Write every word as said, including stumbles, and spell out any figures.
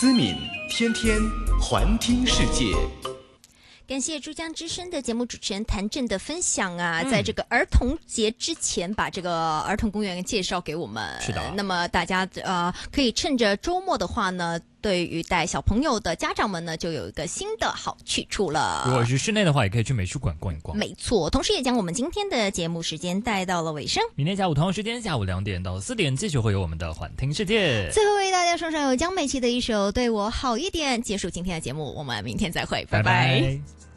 思敏，天天环听世界。 感谢珠江之声的节目主持人谭震的分享啊，嗯、在这个儿童节之前把这个儿童公园介绍给我们。 是的。 那么大家呃可以趁着周末的话呢，对于带小朋友的家长们呢，就有一个新的好去处了。 如果是室内的话，也可以去美术馆逛一逛。 没错，同时也将我们今天的节目时间带到了尾声。 明天下午同样时间，下午两点到四点，继续会有我们的环听世界。 最后为大家送上由江美琪的一首《对我好一点》，结束今天的节目，我们明天再会，拜拜。 拜拜。